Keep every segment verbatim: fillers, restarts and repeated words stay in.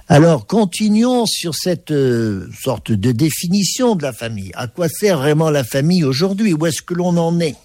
Alors, continuons sur cette euh, sorte de définition de la famille. À quoi sert vraiment la famille aujourd'hui? Où est-ce que l'on en est?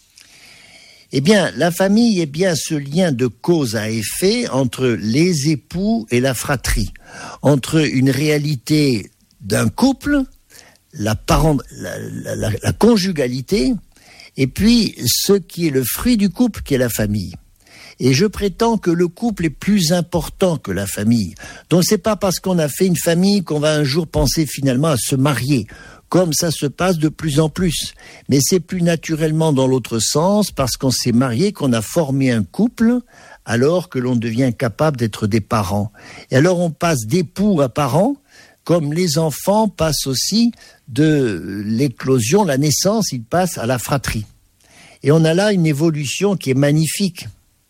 Eh bien, la famille est bien ce lien de cause à effet entre les époux et la fratrie, entre une réalité d'un couple, la, parent, la, la, la, la conjugalité, et puis ce qui est le fruit du couple, qui est la famille. Et je prétends que le couple est plus important que la famille. Donc c'est pas parce qu'on a fait une famille qu'on va un jour penser finalement à se marier, comme ça se passe de plus en plus. Mais c'est plus naturellement dans l'autre sens, parce qu'on s'est marié, qu'on a formé un couple, alors que l'on devient capable d'être des parents. Et alors on passe d'époux à parents, comme les enfants passent aussi de l'éclosion, la naissance, ils passent à la fratrie. Et on a là une évolution qui est magnifique.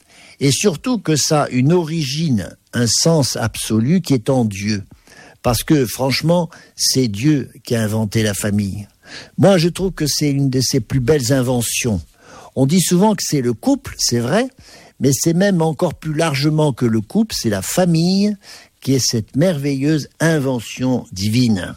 Et surtout que ça a une origine, un sens absolu qui est en Dieu. Parce que franchement, c'est Dieu qui a inventé la famille. Moi, je trouve que c'est une de ses plus belles inventions. On dit souvent que c'est le couple, c'est vrai, mais c'est même encore plus largement que le couple, c'est la famille qui est cette merveilleuse invention divine.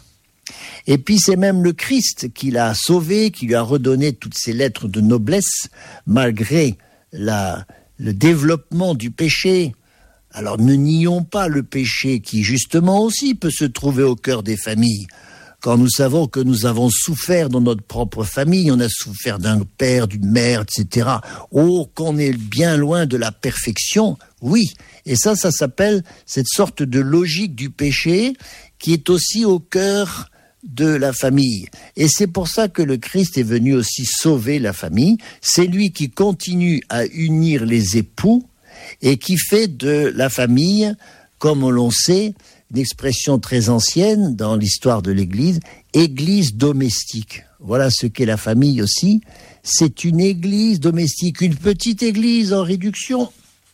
Et puis c'est même le Christ qui l'a sauvé, qui lui a redonné toutes ses lettres de noblesse, malgré la... le développement du péché. Alors ne nions pas le péché qui justement aussi peut se trouver au cœur des familles. Quand nous savons que nous avons souffert dans notre propre famille, on a souffert d'un père, d'une mère, et cetera. Oh, qu'on est bien loin de la perfection, oui. Et ça, ça s'appelle cette sorte de logique du péché qui est aussi au cœur de la famille. Et c'est pour ça que le Christ est venu aussi sauver la famille. C'est lui qui continue à unir les époux et qui fait de la famille, comme l'on sait, une expression très ancienne dans l'histoire de l'Église, église domestique. Voilà ce qu'est la famille aussi. C'est une église domestique, une petite église en réduction.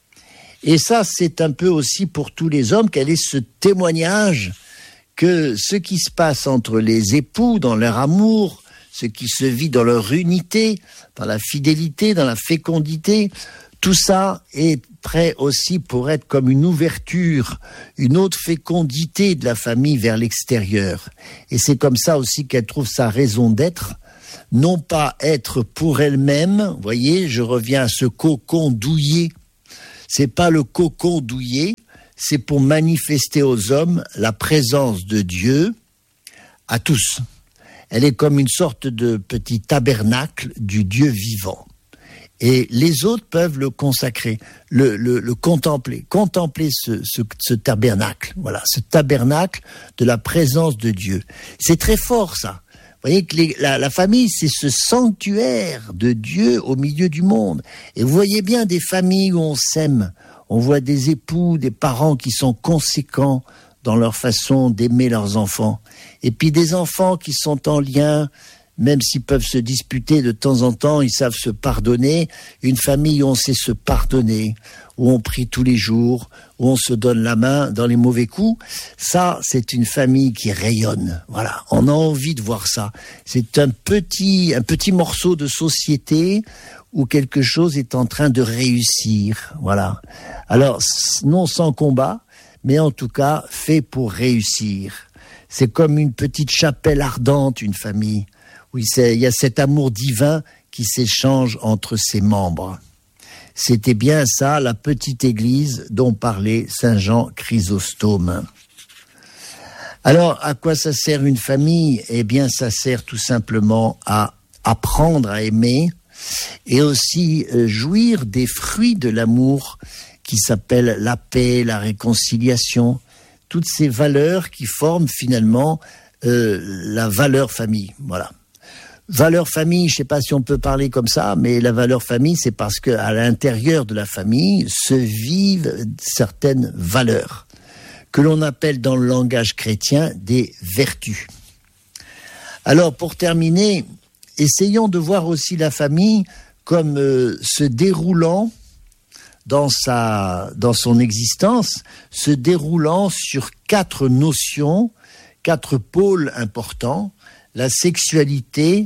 Et ça, c'est un peu aussi pour tous les hommes, quel est ce témoignage que ce qui se passe entre les époux dans leur amour, ce qui se vit dans leur unité, dans la fidélité, dans la fécondité, tout ça est prêt aussi pour être comme une ouverture, une autre fécondité de la famille vers l'extérieur. Et c'est comme ça aussi qu'elle trouve sa raison d'être, non pas être pour elle-même, vous voyez, je reviens à ce cocon douillet, c'est pas le cocon douillet, c'est pour manifester aux hommes la présence de Dieu à tous. Elle est comme une sorte de petit tabernacle du Dieu vivant. Et les autres peuvent le consacrer, le, le, le contempler, contempler ce, ce, ce tabernacle, voilà, ce tabernacle de la présence de Dieu. C'est très fort ça. Vous voyez que les, la, la famille, c'est ce sanctuaire de Dieu au milieu du monde. Et vous voyez bien des familles où on s'aime. On voit des époux, des parents qui sont conséquents dans leur façon d'aimer leurs enfants. Et puis des enfants qui sont en lien, même s'ils peuvent se disputer de temps en temps, ils savent se pardonner. Une famille où on sait se pardonner, où on prie tous les jours, où on se donne la main dans les mauvais coups, ça, c'est une famille qui rayonne. Voilà, on a envie de voir ça. C'est un petit, un petit morceau de société où quelque chose est en train de réussir. Voilà. Alors, non sans combat, mais en tout cas, fait pour réussir. C'est comme une petite chapelle ardente, une famille. Oui, il y a cet amour divin qui s'échange entre ses membres. C'était bien ça, la petite église dont parlait saint Jean Chrysostome. Alors, à quoi ça sert une famille? Eh bien, ça sert tout simplement à apprendre à aimer et aussi euh, jouir des fruits de l'amour qui s'appellent la paix, la réconciliation, toutes ces valeurs qui forment finalement euh, la valeur famille. Voilà. Valeur famille, je ne sais pas si on peut parler comme ça, mais la valeur famille, c'est parce qu'à l'intérieur de la famille se vivent certaines valeurs que l'on appelle dans le langage chrétien des vertus. Alors, pour terminer, essayons de voir aussi la famille comme euh, se déroulant dans sa, dans son existence, se déroulant sur quatre notions, quatre pôles importants, la sexualité,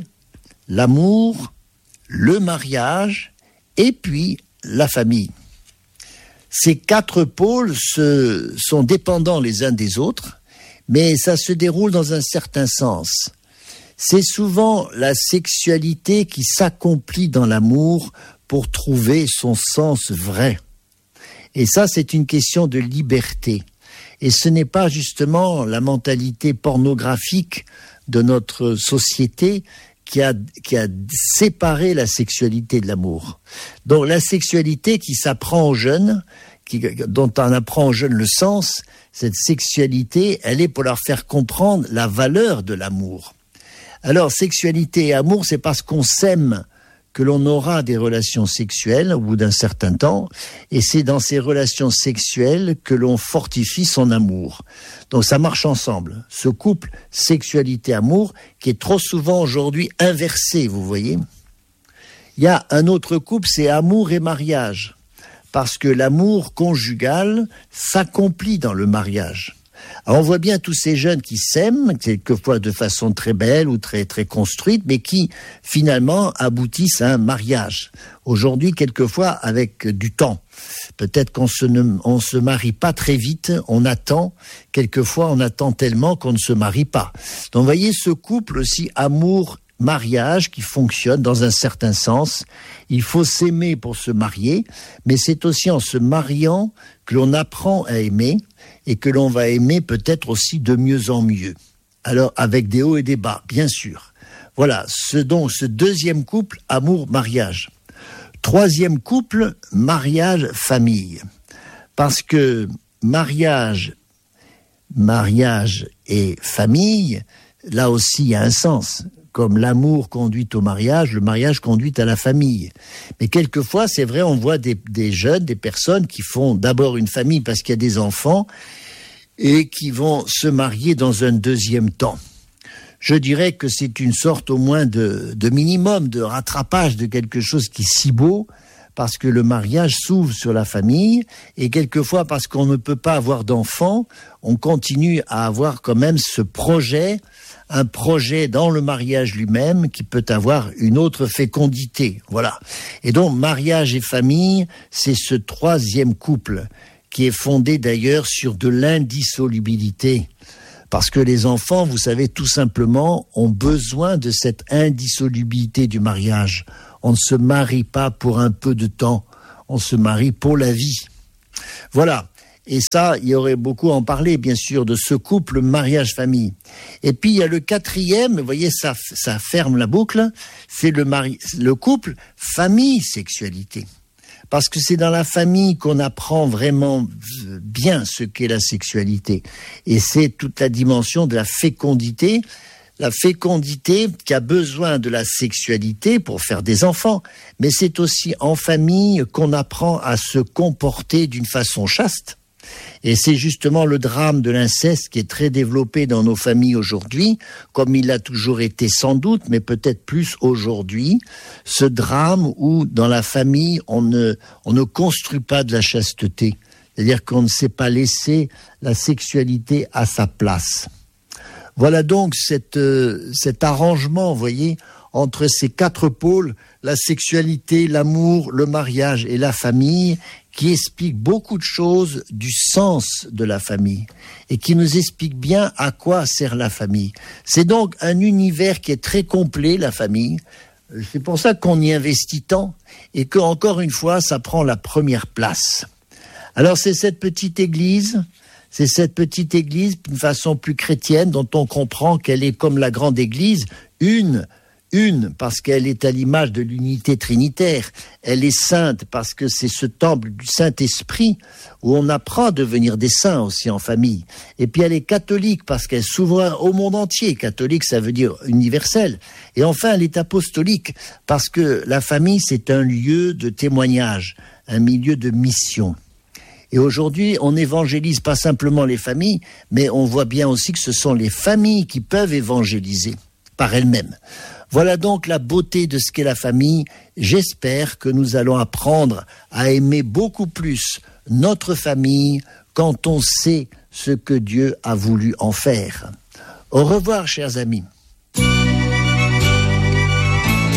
l'amour, le mariage et puis la famille. Ces quatre pôles se, sont dépendants les uns des autres, mais ça se déroule dans un certain sens. C'est souvent la sexualité qui s'accomplit dans l'amour pour trouver son sens vrai. Et ça, c'est une question de liberté. Et ce n'est pas justement la mentalité pornographique de notre société qui a, qui a séparé la sexualité de l'amour. Donc la sexualité qui s'apprend aux jeunes, qui, dont on apprend aux jeunes le sens, cette sexualité, elle est pour leur faire comprendre la valeur de l'amour. Alors sexualité et amour, c'est parce qu'on s'aime que l'on aura des relations sexuelles au bout d'un certain temps, et c'est dans ces relations sexuelles que l'on fortifie son amour. Donc ça marche ensemble, ce couple sexualité-amour, qui est trop souvent aujourd'hui inversé, vous voyez. Il y a un autre couple, c'est amour et mariage, parce que l'amour conjugal s'accomplit dans le mariage. Alors on voit bien tous ces jeunes qui s'aiment, quelquefois de façon très belle ou très très construite, mais qui finalement aboutissent à un mariage. Aujourd'hui, quelquefois avec du temps. Peut-être qu'on se ne, on se marie pas très vite, on attend. Quelquefois, on attend tellement qu'on ne se marie pas. Donc, vous voyez ce couple aussi amour. Mariage qui fonctionne dans un certain sens. Il faut s'aimer pour se marier, mais c'est aussi en se mariant que l'on apprend à aimer et que l'on va aimer peut-être aussi de mieux en mieux. Alors avec des hauts et des bas, bien sûr. Voilà, ce donc ce deuxième couple, amour-mariage. Troisième couple, mariage-famille. Parce que mariage, mariage et famille, là aussi il y a un sens. Comme l'amour conduit au mariage, le mariage conduit à la famille. Mais quelquefois, c'est vrai, on voit des, des jeunes, des personnes qui font d'abord une famille parce qu'il y a des enfants et qui vont se marier dans un deuxième temps. Je dirais que c'est une sorte au moins de, de minimum, de rattrapage de quelque chose qui est si beau, parce que le mariage s'ouvre sur la famille, et quelquefois parce qu'on ne peut pas avoir d'enfants, on continue à avoir quand même ce projet, un projet dans le mariage lui-même qui peut avoir une autre fécondité. Voilà. Et donc, mariage et famille, c'est ce troisième couple qui est fondé d'ailleurs sur de l'indissolubilité. Parce que les enfants, vous savez, tout simplement, ont besoin de cette indissolubilité du mariage. On ne se marie pas pour un peu de temps, on se marie pour la vie. Voilà. Et ça, il y aurait beaucoup à en parler, bien sûr, de ce couple mariage-famille. Et puis, il y a le quatrième, vous voyez, ça, ça ferme la boucle, c'est le, mari, le couple famille-sexualité. Parce que c'est dans la famille qu'on apprend vraiment bien ce qu'est la sexualité. Et c'est toute la dimension de la fécondité, la fécondité qui a besoin de la sexualité pour faire des enfants. Mais c'est aussi en famille qu'on apprend à se comporter d'une façon chaste. Et c'est justement le drame de l'inceste qui est très développé dans nos familles aujourd'hui, comme il a toujours été sans doute, mais peut-être plus aujourd'hui, ce drame où dans la famille on ne, on ne construit pas de la chasteté, c'est-à-dire qu'on ne sait pas laisser la sexualité à sa place. Voilà donc cette, euh, cet arrangement, vous voyez, entre ces quatre pôles, la sexualité, l'amour, le mariage et la famille, qui explique beaucoup de choses du sens de la famille et qui nous explique bien à quoi sert la famille. C'est donc un univers qui est très complet, la famille. C'est pour ça qu'on y investit tant et que, encore une fois, ça prend la première place. Alors c'est cette petite église, c'est cette petite église d'une façon plus chrétienne dont on comprend qu'elle est comme la grande église, une Une, parce qu'elle est à l'image de l'unité trinitaire. Elle est sainte parce que c'est ce temple du Saint-Esprit où on apprend à devenir des saints aussi en famille. Et puis elle est catholique parce qu'elle s'ouvre au monde entier. Catholique, ça veut dire universel. Et enfin, elle est apostolique parce que la famille, c'est un lieu de témoignage, un milieu de mission. Et aujourd'hui, on n'évangélise pas simplement les familles, mais on voit bien aussi que ce sont les familles qui peuvent évangéliser par elles-mêmes. Voilà donc la beauté de ce qu'est la famille. J'espère que nous allons apprendre à aimer beaucoup plus notre famille quand on sait ce que Dieu a voulu en faire. Au revoir, chers amis.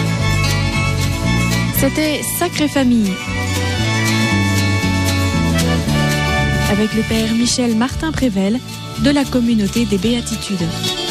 C'était Sacrée Famille. avec le Père Michel Martin-Prével de la Communauté des Béatitudes.